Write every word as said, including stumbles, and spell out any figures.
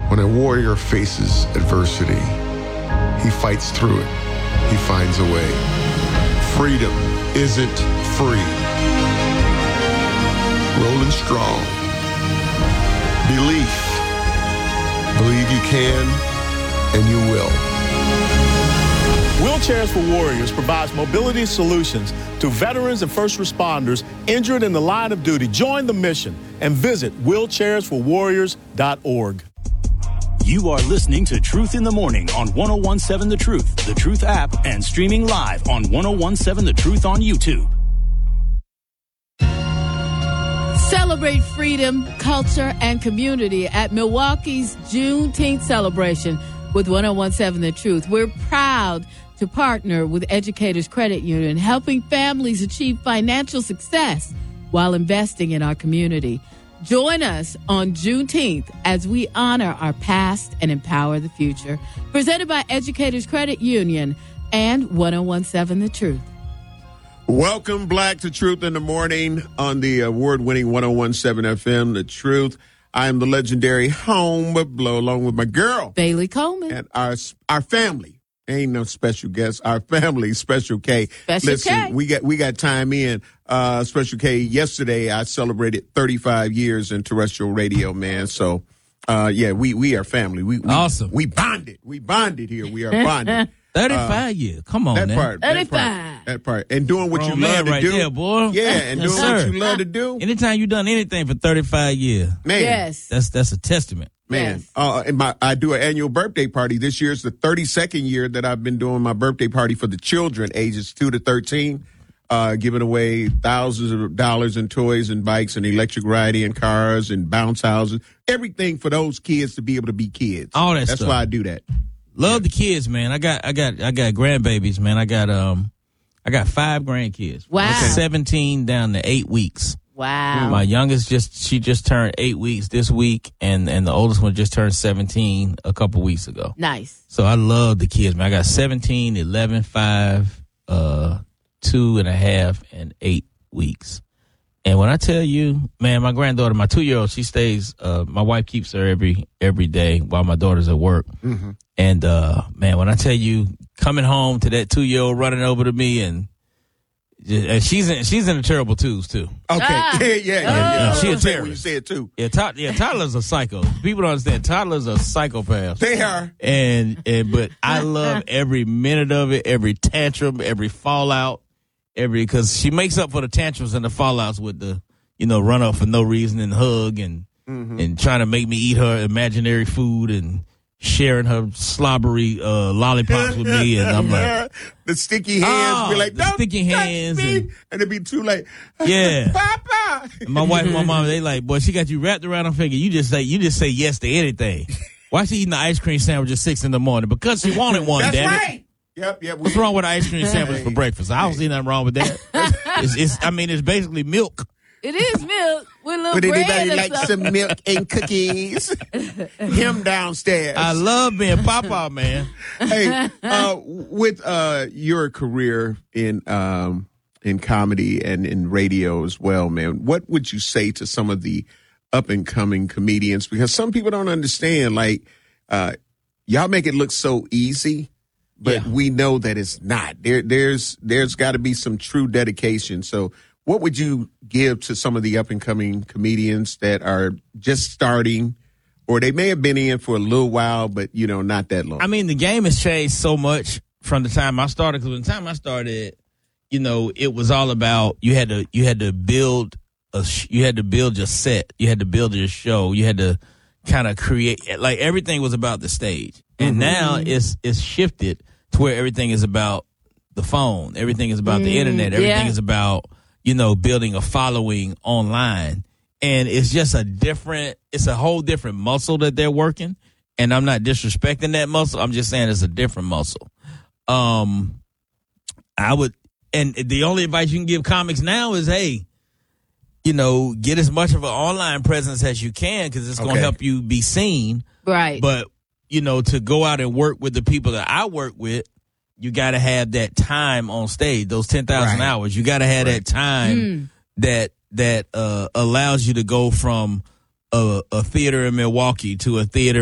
When a warrior faces adversity, he fights through it. He finds a way. Freedom isn't free. Rolling strong. Belief. Believe you can, and you will. Wheelchairs for Warriors provides mobility solutions to veterans and first responders injured in the line of duty. Join the mission and visit wheelchairs for warriors dot org. You are listening to Truth in the Morning on ten seventeen The Truth, The Truth app, and streaming live on ten seventeen The Truth on YouTube. Celebrate freedom, culture, and community at Milwaukee's Juneteenth celebration with ten seventeen The Truth. We're proud to partner with Educators Credit Union, helping families achieve financial success while investing in our community. Join us on Juneteenth as we honor our past and empower the future. Presented by Educators Credit Union and ten seventeen The Truth. Welcome, Black, to Truth in the Morning on the award-winning ten seventeen F M, The Truth. I am the legendary Home Blow, along with my girl, Bailey Coleman. And our our family. Ain't no special guest. Our family, Special K. Special Listen, K. we got we got time in. Uh, Special K, yesterday I celebrated thirty-five years in terrestrial radio, man. So, uh, yeah, we we are family. We, we awesome. We bonded. We bonded here. We are bonded. thirty-five uh, years. Come on, that man. part. That thirty-five. part. That part. And doing what Grown you love man to right do. there, boy. Yeah, and Yes, doing sir. what you love to do. Anytime you done anything for thirty-five years, Man. Yes. that's that's a testament. Man, Yes. uh, and my I do an annual birthday party. This year's the thirty-second year that I've been doing my birthday party for the children, ages two to thirteen, uh, giving away thousands of dollars in toys and bikes and electric riding and cars and bounce houses, everything for those kids to be able to be kids. All that That's stuff. why I do that. Love the kids, man. I got I got I got grandbabies, man. I got um I got five grandkids. Wow. From seventeen down to eight weeks. Wow. My youngest just she just turned eight weeks this week, and and the oldest one just turned seventeen a couple weeks ago. Nice. So I love the kids, man. I got seventeen, eleven, five, uh, two and a half, and eight weeks. And when I tell you, man, my granddaughter, my two-year-old, she stays, uh, my wife keeps her every every day while my daughter's at work. Mm-hmm. And, uh, man, when I tell you, coming home to that two-year-old running over to me, and and she's in she's in the terrible twos, too. Okay, Ah. yeah, yeah, yeah. yeah. She a I was saying when you terrorist. say it too. Yeah, to- yeah, toddlers are psycho. People don't understand. Toddlers are psychopaths. They are. And, and but I love every minute of it, every tantrum, every fallout, every because she makes up for the tantrums and the fallouts with the, you know, run up for no reason and hug and Mm-hmm. and trying to make me eat her imaginary food and sharing her slobbery uh, lollipops with me, and I'm like, the sticky hands Oh, be like, the don't sticky touch hands me. and- and, it'd be too late. Yeah. Papa. And my wife and my mom, they like, boy, she got you wrapped around her finger. You just say, you just say yes to anything. Why she eating the ice cream sandwich at six in the morning? Because she wanted one. That's damn it. right. Yep, yep. What's wrong with an ice cream sandwich for breakfast? I don't see nothing wrong with that. It's, it's, I mean, it's basically milk. It is milk with a little Would bread anybody or like something. some milk and cookies? Him downstairs. I love being Papa, man. Hey, uh, with uh, your career in um, in comedy and in radio as well, man, what would you say to some of the up and coming comedians? Because some people don't understand. Like, uh, y'all make it look so easy, but Yeah. we know that it's not. There, there's there's got to be some true dedication. So, what would you give to some of the up and coming comedians that are just starting? Or they may have been in for a little while, but, you know, not that long. I mean, the game has changed so much from the time I started. Because the time I started, you know, it was all about you had to you had to build a sh- you had to build your set, you had to build your show, you had to kind of create, like everything was about the stage. And Mm-hmm. now it's it's shifted to where everything is about the phone, everything is about the internet, everything yeah. is about, you know, building a following online. And it's just a different, it's a whole different muscle that they're working. And I'm not disrespecting that muscle. I'm just saying it's a different muscle. Um, I would, and the only advice you can give comics now is, hey, you know, get as much of an online presence as you can because it's going to Okay. help you be seen. Right. But, you know, to go out and work with the people that I work with, you got to have that time on stage, those ten thousand Right. hours. You got to have Right. that time Mm. that that uh, allows you to go from a, a theater in Milwaukee to a theater